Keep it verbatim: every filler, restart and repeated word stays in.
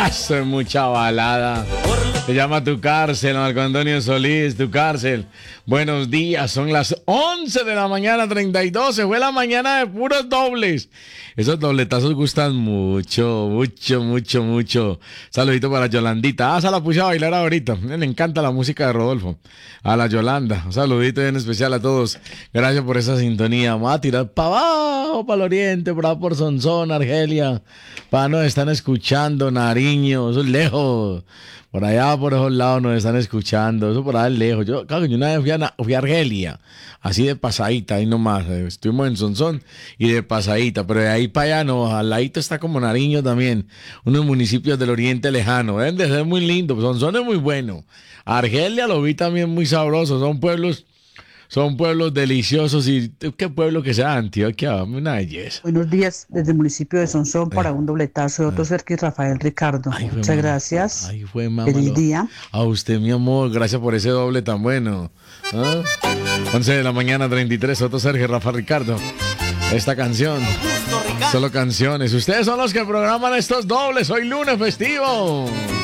Eso es mucha balada. Se llama Tu Cárcel, Marco Antonio Solís, Tu Cárcel. Buenos días, son las once de la mañana, treinta y dos. Se fue la mañana de puros dobles. Esos dobletazos gustan mucho, mucho, mucho, mucho. Saludito para Yolandita. Ah, se la puse a bailar ahorita. Me encanta la música de Rodolfo. A la Yolanda. Un saludito en especial a todos. Gracias por esa sintonía. Vamos a tirar para abajo, para el oriente, por ahí por Sonsón, Argelia. Para nos están escuchando, Nariño. Eso es lejos. Por allá, por esos lados nos están escuchando. Eso por allá es lejos. Yo, claro, yo una vez fui a, fui a Argelia. Así de pasadita, ahí nomás. Estuvimos en Sonsón y de pasadita. Pero de ahí para allá no. Al ladito está como Nariño también. Unos municipios del oriente lejano. Deben de ser muy lindos. Sonsón es muy bueno. Argelia lo vi también muy sabroso. Son pueblos... Son pueblos deliciosos y qué pueblo que sea Antioquia, una belleza. Buenos días desde el municipio de Sonsón para Eh, un dobletazo de Otto eh. Cerquis Rafael Ricardo. Ay, fue Muchas mamá. gracias. Ay, fue mamá. Feliz día. A usted, mi amor, gracias por ese doble tan bueno. ¿Ah? once de la mañana, treinta y tres, Otto Sergio, Rafa Ricardo. Esta canción, solo canciones. Ustedes son los que programan estos dobles. Hoy lunes festivo.